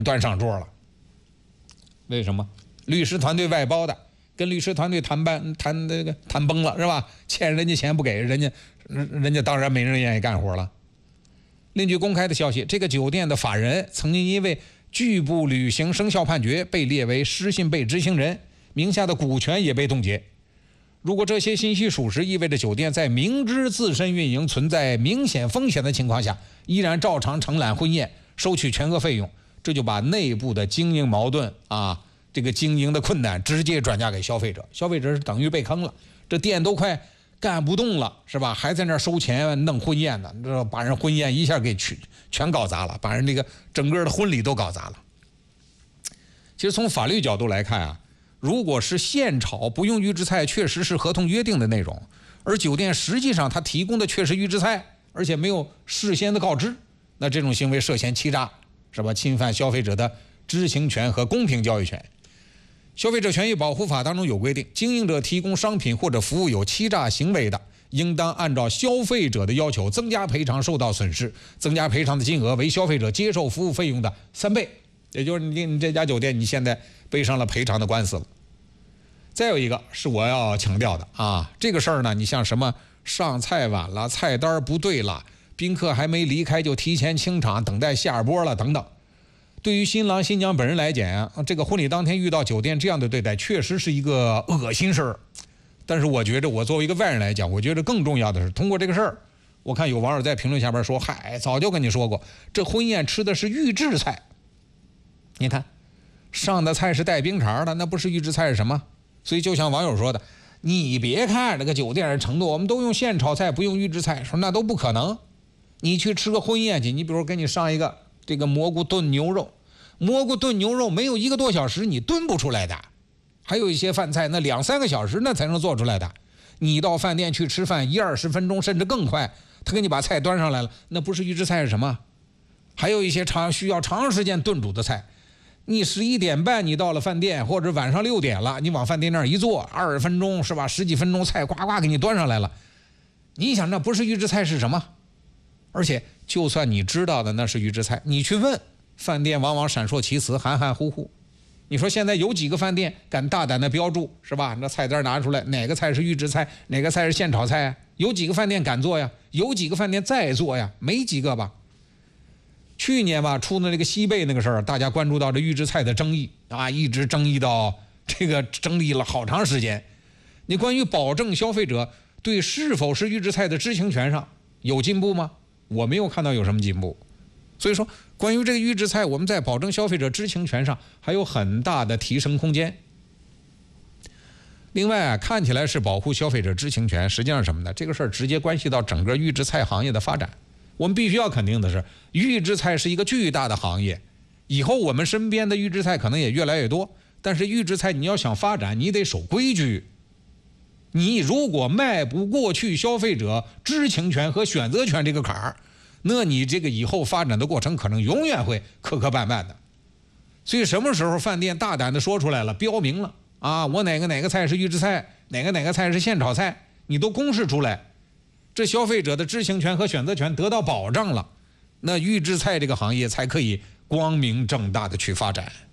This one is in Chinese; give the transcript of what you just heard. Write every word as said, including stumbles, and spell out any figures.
端上桌了。为什么？律师团队外包的，跟律师团队谈办谈那个谈崩了是吧？欠人家钱不给，人家人家当然没人愿意干活了。另据公开的消息，这个酒店的法人曾经因为拒不履行生效判决被列为失信被执行人，名下的股权也被冻结。如果这些信息属实，意味着酒店在明知自身运营存在明显风险的情况下，依然照常承揽婚宴，收取全额费用，这就把内部的经营矛盾啊，这个经营的困难直接转嫁给消费者，消费者是等于被坑了，这店都快干不动了，是吧？还在那儿收钱弄婚宴呢，这把人婚宴一下给全全搞砸了，把人这个整个的婚礼都搞砸了。其实从法律角度来看啊，如果是现炒不用预制菜，确实是合同约定的内容，而酒店实际上他提供的却是预制菜，而且没有事先的告知，那这种行为涉嫌欺诈，是吧？侵犯消费者的知情权和公平交易权。消费者权益保护法当中有规定，经营者提供商品或者服务有欺诈行为的，应当按照消费者的要求增加赔偿受到损失，增加赔偿的金额为消费者接受服务费用的三倍。也就是你你这家酒店你现在背上了赔偿的官司了。再有一个是我要强调的啊，这个事儿呢，你像什么上菜晚了、菜单不对了、宾客还没离开就提前清场等待下波了等等，对于新郎新娘本人来讲，这个婚礼当天遇到酒店这样的对待，确实是一个恶心事儿。但是我觉着，我作为一个外人来讲，我觉得更重要的是，通过这个事儿，我看有网友在评论下边说：“嗨，早就跟你说过，这婚宴吃的是预制菜。你看，上的菜是带冰碴的，那不是预制菜是什么？所以就像网友说的，你别看这个酒店的程度，我们都用现炒菜，不用预制菜，说那都不可能。你去吃个婚宴去，你比如给你上一个。”这个蘑菇炖牛肉，蘑菇炖牛肉没有一个多小时你炖不出来的，还有一些饭菜那两三个小时那才能做出来的。你到饭店去吃饭，一二十分钟甚至更快，他给你把菜端上来了，那不是预制菜是什么？还有一些长需要长时间炖煮的菜，你十一点半你到了饭店，或者晚上六点了，你往饭店那儿一坐，二十分钟是吧？十几分钟菜呱呱给你端上来了，你想那不是预制菜是什么？而且就算你知道的那是预制菜，你去问饭店往往闪烁其词，含含糊糊。你说现在有几个饭店敢大胆的标注是吧？那菜单拿出来，哪个菜是预制菜，哪个菜是现炒菜啊？有几个饭店敢做呀？有几个饭店在做呀？没几个吧。去年吧出的这个西贝那个事儿，大家关注到这预制菜的争议啊，一直争议到这个争议了好长时间。你关于保证消费者对是否是预制菜的知情权上有进步吗？我没有看到有什么进步。所以说关于这个预制菜，我们在保证消费者知情权上还有很大的提升空间。另外啊，看起来是保护消费者知情权，实际上什么呢？这个事儿直接关系到整个预制菜行业的发展。我们必须要肯定的是，预制菜是一个巨大的行业，以后我们身边的预制菜可能也越来越多，但是预制菜你要想发展，你得守规矩。你如果迈不过去消费者知情权和选择权这个坎儿，那你这个以后发展的过程可能永远会磕磕绊绊的。所以什么时候饭店大胆的说出来了，标明了啊，我哪个哪个菜是预制菜，哪个哪个菜是现炒菜，你都公示出来，这消费者的知情权和选择权得到保障了，那预制菜这个行业才可以光明正大的去发展。